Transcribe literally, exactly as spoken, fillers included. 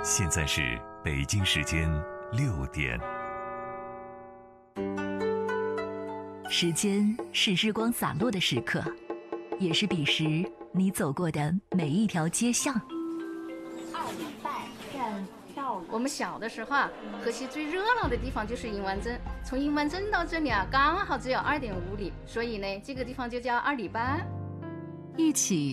现在是北京时间六点。 时间是日光洒落的时刻，也是彼时你走过的每一条街巷。 二里半站到我们小的时候啊，河西最热闹的地方就是银湾镇，从银湾镇到这里啊，刚好只有二点五里，所以呢，这个地方就叫二里半。 一起